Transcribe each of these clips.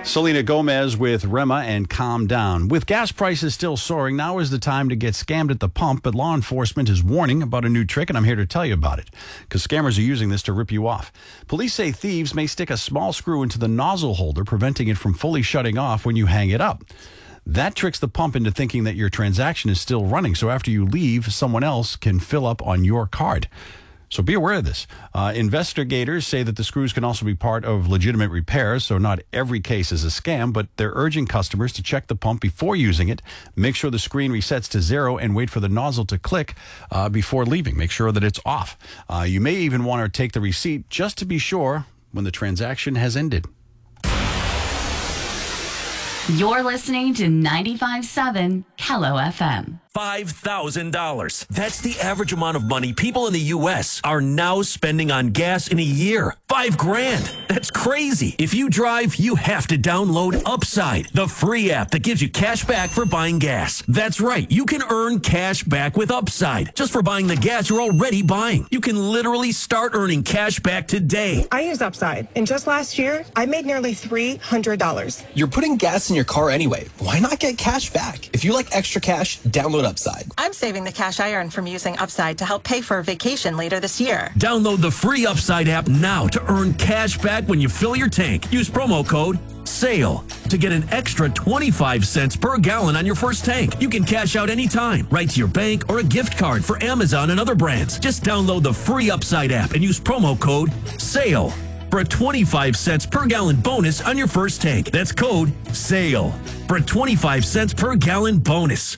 Selena Gomez with Rema and Calm Down. With gas prices still soaring, now is the time to get scammed at the pump, but law enforcement is warning about a new trick, and I'm here to tell you about it, because scammers are using this to rip you off. Police say thieves may stick a small screw into the nozzle holder, preventing it from fully shutting off when you hang it up. That tricks the pump into thinking that your transaction is still running, so after you leave, someone else can fill up on your card. So be aware of this. Investigators say that the screws can also be part of legitimate repairs, so not every case is a scam, but they're urging customers to check the pump before using it, make sure the screen resets to 0, and wait for the nozzle to click before leaving. Make sure that it's off. You may even want to take the receipt just to be sure when the transaction has ended. You're listening to 95.7 Kello FM. $5,000. That's the average amount of money people in the U.S. are now spending on gas in a year. $5,000. That's crazy. If you drive, you have to download Upside, the free app that gives you cash back for buying gas. That's right. You can earn cash back with Upside just for buying the gas you're already buying. You can literally start earning cash back today. I use Upside, and just last year, I made nearly $300. You're putting gas in your car anyway. Why not get cash back? If you like extra cash, download Upside. I'm saving the cash I earn from using Upside to help pay for a vacation later this year. Download the free Upside app now to earn cash back when you fill your tank. Use promo code SALE to get an extra 25 cents per gallon on your first tank. You can cash out anytime, right to your bank or a gift card for Amazon and other brands. Just download the free Upside app and use promo code SALE for a 25 cents per gallon bonus on your first tank. That's code SALE for a 25 cents per gallon bonus.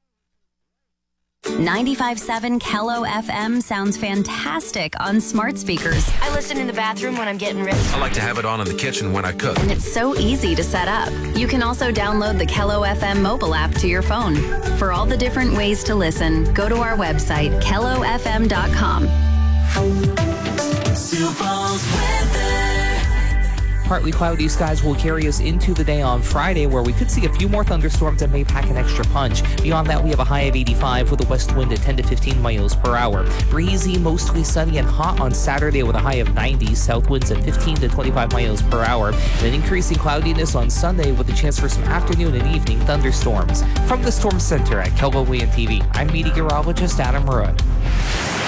95.7 Kello FM sounds fantastic on smart speakers. I listen in the bathroom when I'm getting ready. I like to have it on in the kitchen when I cook. And it's so easy to set up. You can also download the Kello FM mobile app to your phone. For all the different ways to listen, go to our website, kellofm.com. Sioux Falls weather. Partly cloudy skies will carry us into the day on Friday, where we could see a few more thunderstorms that may pack an extra punch. Beyond that, we have a high of 85 with a west wind at 10 to 15 miles per hour. Breezy, mostly sunny and hot on Saturday with a high of 90, south winds at 15 to 25 miles per hour. And an increasing cloudiness on Sunday with a chance for some afternoon and evening thunderstorms. From the Storm Center at Kello TV, I'm meteorologist Adam Murray.